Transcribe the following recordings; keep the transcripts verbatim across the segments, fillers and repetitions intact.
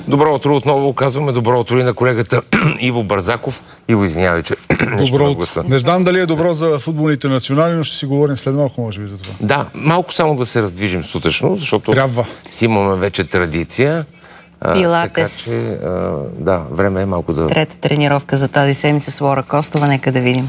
Добро утро отново. Казваме добро утро и на колегата Иво Бързаков. Иво, извинявай, че добро утро. Не знам дали е добро за футболните национали, но ще си говорим след малко, може би, за това. Да, малко само да се раздвижим сутрешно, защото трябва. Си имаме вече традиция. Пилатес. Така че, а, да, време е малко да... Трета тренировка за тази седмица с Лора Костова. Нека да видим.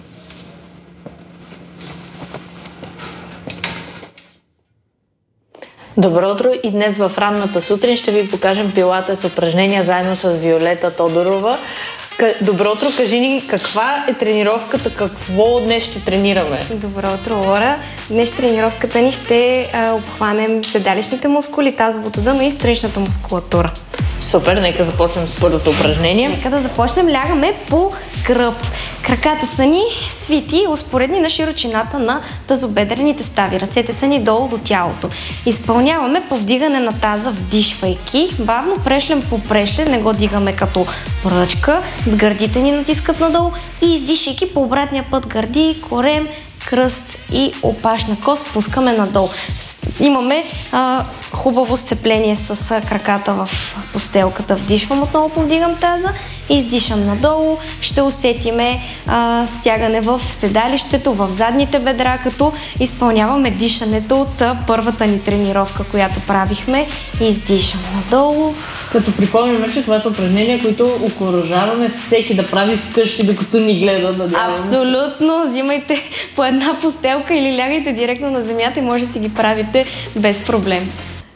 Добро утро и днес в ранната сутрин ще ви покажем пилатес упражнения заедно с Виолета Тодорова. Добро утро, кажи ни каква е тренировката, какво днес ще тренираме? Добро утро, Лора. Днес тренировката ни ще а, обхванем седалищните мускули, тазовото дъно и страничната мускулатура. Супер, нека започнем с първото упражнение. Нека да започнем. Лягаме по гръб. Краката са ни свити, успоредни на широчината на тазобедрените стави. Ръцете са ни долу до тялото. Изпълняваме повдигане на таза, вдишвайки. Бавно прешлем по прешлен, не го дигаме като пръчка. Гърдите ни натискат надолу и издишайки по обратния път гърди, корем, кръст и опашна кост пускаме надолу. Имаме а, хубаво сцепление с а, краката в постелката. Вдишвам, отново повдигам таза, издишам надолу. Ще усетиме а, стягане в седалището, в задните бедра, като изпълняваме дишането от а, първата ни тренировка, която правихме. Издишам надолу. Като припомняме, че това са упражнения, които окуражаваме всеки да прави вкъщи, докато ни гледа. Надяваме. Абсолютно! Взимайте по една постелка или лягайте директно на земята и може да си ги правите без проблем.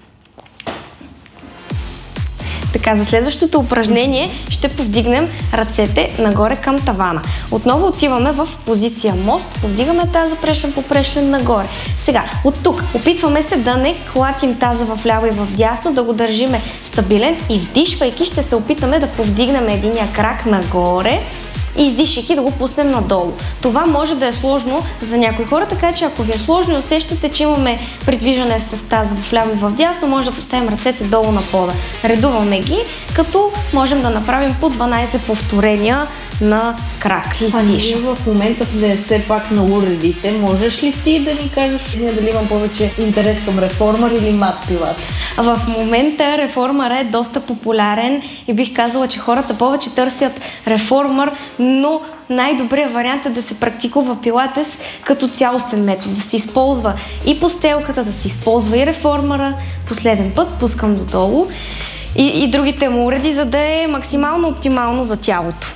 Така, за следващото упражнение ще повдигнем ръцете нагоре към тавана. Отново отиваме в позиция мост, повдигаме таза прешлен по прешлен нагоре. Сега, от тук опитваме се да не клатим таза в ляво и в дясно, да го държиме стабилен и вдишвайки ще се опитаме да повдигнем единия крак нагоре и издишайки да го пуснем надолу. Това може да е сложно за някои хора, така че ако ви е сложно и усещате, че имаме придвижване с таза в ляво и в дясно, може да поставим ръцете долу на пода. Редуваме ги, като можем да направим по дванайсет повторения на крак. Издишам. А ние в момента сме все пак на уредите. Можеш ли ти да ни кажеш дали имам повече интерес към реформър или мат пилатес? В момента реформър е доста популярен и бих казала, че хората повече търсят реформър, но най-добрият вариант е да се практикува пилатес като цялостен метод. Да се използва и постелката, да се използва и реформъра. Последен път пускам додолу и, и другите му уреди, за да е максимално оптимално за тялото.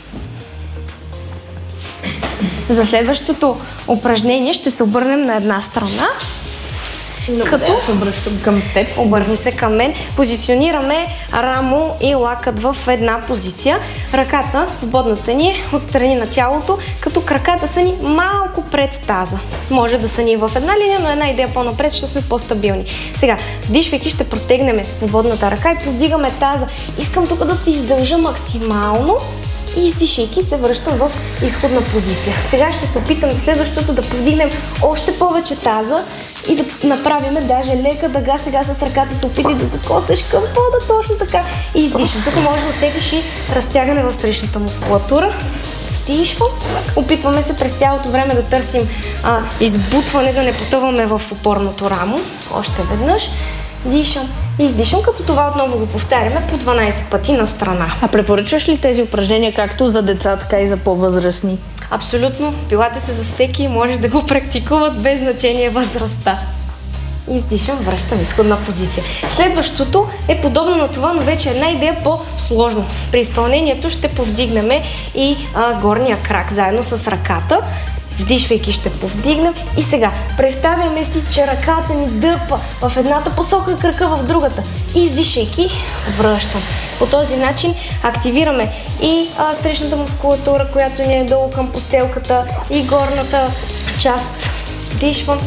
За следващото упражнение ще се обърнем на една страна. Но като да, се обръщам към теб. Обърни се към мен. Позиционираме рамо и лакът в една позиция. Ръката, свободната ни е отстрани на тялото, като краката са ни малко пред таза. Може да са ни в една линия, но една идея по-напред, ще сме по-стабилни. Сега, вдишвайки, ще протегнем свободната ръка и повдигаме таза. Искам тук да се издължа максимално. И издишайки се връщам в изходна позиция. Сега ще се опитам следващото да повдигнем още повече таза и да направим даже лека дъга. Сега с ръката се опитай да докоснеш към пода, точно така. И издишам. Тук може да усетиш и разтягане в страничната мускулатура. Вдишвам. Опитваме се през цялото време да търсим а, избутване, да не потъваме в опорното рамо. Още веднъж. Дишам. Издишам, като това отново го повтаряме по дванайсет пъти на страна. А препоръчваш ли тези упражнения както за деца, така и за по-възрастни? Абсолютно. Пилатес е за всеки и може да го практикуват без значение възрастта. Издишам, връщам изходна позиция. Следващото е подобно на това, но вече една идея по-сложно. При изпълнението ще повдигнем и а, горния крак заедно с ръката. Вдишвайки ще повдигнем и сега представяме си, че ръката ни дърпа в едната посока и крака в другата. И издишайки връщам. По този начин активираме и а, страничната мускулатура, която ни е долу към постелката, и горната част. Вдишвам.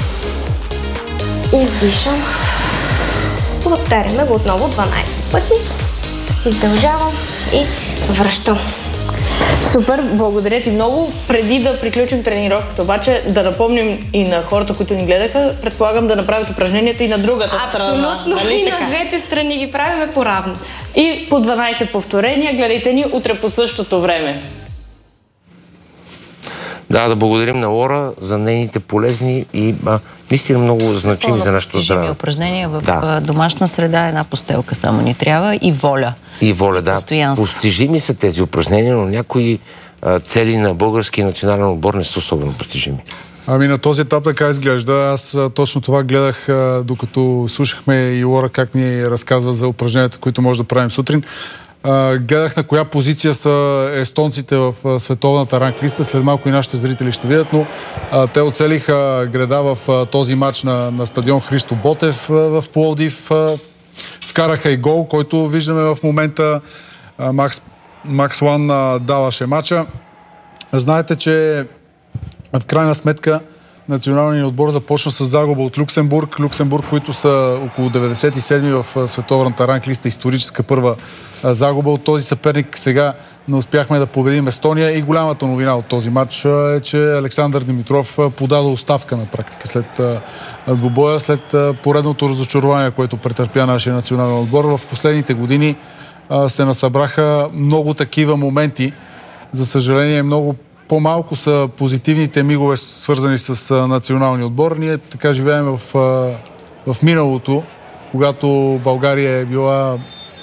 Издишам. Повтаряме го отново дванайсет пъти. Издължавам и връщам. Супер, благодаря ти много. Преди да приключим тренировката, обаче да напомним и на хората, които ни гледаха, предполагам да направят упражненията и на другата страна. Абсолютно, нали и така? На двете страни ги правиме по-равно. И по дванайсет повторения, гледайте ни утре по същото време. Да, да благодарим на Лора за нейните полезни и а, наистина много значими за нашето здраве. Упражнения в Да. домашна среда, една постелка само ни трябва и воля. И воля, да. Постоянство. Постижими са тези упражнения, но някои а, цели на български национален отбор не са особено постижими. Ами на този етап така изглежда. Аз а, точно това гледах, а, докато слушахме и Лора как ни разказва за упражненията, които може да правим сутрин. А, гледах на коя позиция са естонците в а, световната ранглиста. След малко и нашите зрители ще видят, но а, те оцелиха града в а, този матч на, на стадион Христо Ботев а, в Пловдив. А, вкараха и гол, който виждаме в момента. А, Макс, Макс Лан а, даваше матча. Знаете, че в крайна сметка националният отбор започна с загуба от Люксембург. Люксембург, които са около деветдесет и седми в световната ранглиста, историческа първа загуба от този съперник. Сега не успяхме да победим Естония и голямата новина от този матч е, че Александър Димитров подаде оставка на практика след двубоя, след поредното разочарование, което претърпя нашия национален отбор. В последните години се насъбраха много такива моменти. За съжаление, много по-малко са позитивните мигове, свързани с а, националния отбор. Ние така живеем в, а, в миналото, когато България е била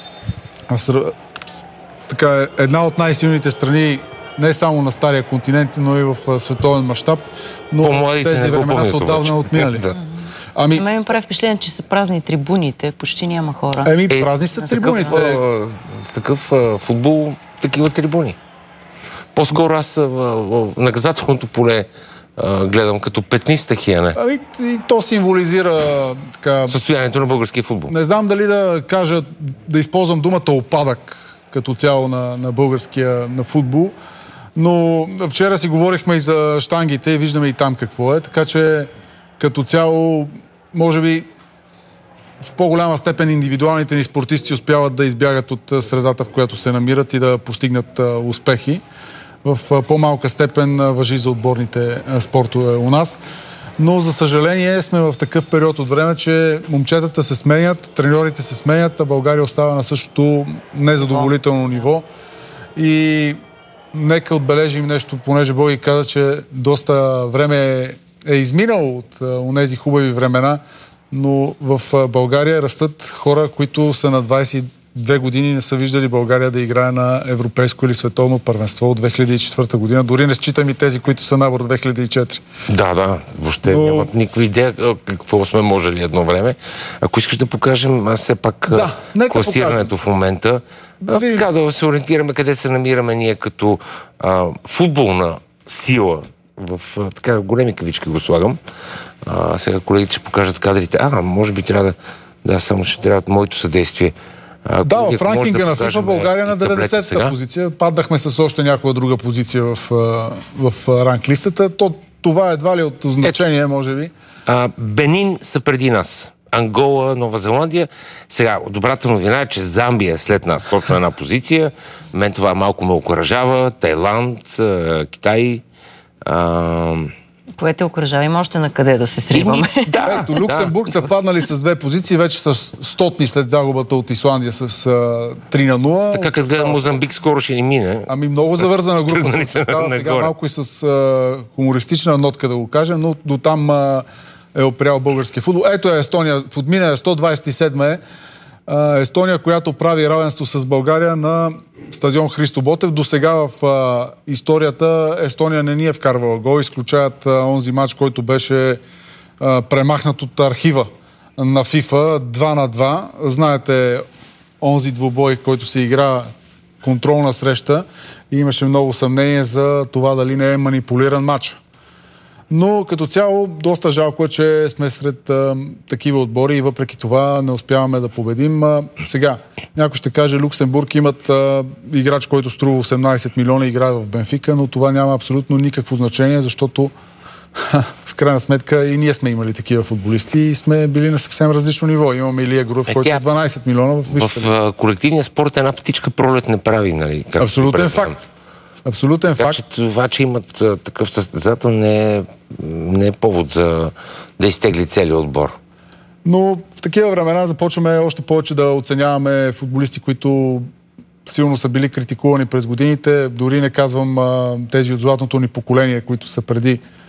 а, с, с, така, една от най-силните страни не само на стария континент, но и в а, световен мащаб. Но тези времена са отдавна отминали. Да. Ами... Ами ми прави впечатление, че са празни трибуните, почти няма хора. Еми, е, празни са трибуните. Такъв, с такъв а, футбол, такива трибуни. По-скоро аз а, наказателното поле а, гледам като петниста хияне. Ами, и то символизира така... състоянието на българския футбол. Не знам дали да кажа, да използвам думата опадък като цяло на, на българския на футбол, но вчера си говорихме и за щангите и виждаме и там какво е, така че като цяло, може би в по-голяма степен индивидуалните ни спортисти успяват да избягат от средата, в която се намират и да постигнат успехи. В по-малка степен важи за отборните спортове у нас. Но, за съжаление, сме в такъв период от време, че момчетата се сменят, треньорите се сменят, а България остава на същото незадоволително ниво. И нека отбележим нещо, понеже Боги каза, че доста време е изминало от онези хубави времена, но в България растат хора, които са на двайсет и две години, не са виждали България да играе на европейско или световно първенство от две хиляди и четвърта година. Дори не считам и тези, които са набор две хиляди и четвърта. Да, да. Въобще но... нямат никаква идея какво сме можели едно време. Ако искаш да покажем все пак да, класирането покажем в момента, да, ви... така да се ориентираме къде се намираме ние като а, футболна сила. В а, така големи кавички го слагам. А, сега колегите ще покажат кадрите. А, може би трябва да... Да, само ще трябва моето съдействие. А, да, в ранкинга да на FIFA България на деветдесета позиция. Паднахме с още някоя друга позиция в, в, в ранглистата. То, това едва ли от значение, Ето, може би. А, Бенин са преди нас. Ангола, Нова Зеландия. Сега, добрата новина е, че Замбия е след нас. Точно една позиция. Мен това малко ме окуражава. Тайланд, Китай. А... Кое те окуражава? Има още на къде да се сриваме. Да, ето, Люксембург да. са паднали с две позиции, вече с стотни след загубата от Исландия с а, три на нула. Така като гледам Мозамбик, скоро ще ни мине. Ами много завързана група. Се става, сега малко и с а, хумористична нотка да го кажа, но до там а, е опрял българския футбол. Ето е Естония, подмина е сто двайсет и седма е. Естония, която прави равенство с България на стадион Христо Ботев. До сега в а, историята Естония не ни е вкарвала гол, изключаят а, онзи матч, който беше а, премахнат от архива на FIFA два на два. Знаете, онзи двубой, който се игра контролна среща и имаше много съмнение за това дали не е манипулиран матч. Но като цяло доста жалко е, че сме сред а, такива отбори и въпреки това не успяваме да победим. А, сега, някой ще каже, Люксембург имат а, играч, който струва осемнайсет милиона и играе в Бенфика, но това няма абсолютно никакво значение, защото в крайна сметка и ние сме имали такива футболисти и сме били на съвсем различно ниво. Имаме Илия Груев, е, който е дванайсет милиона в висшата. В колективния спорт една птичка пролет не прави, нали? Абсолютен факт. Абсолютен така, факт. Че това, че имат а, такъв състезател, не е, не е повод за да изтегли целият отбор. Но в такива времена започваме още повече да оценяваме футболисти, които силно са били критикувани през годините. Дори не казвам а, тези от златното ни поколение, които са преди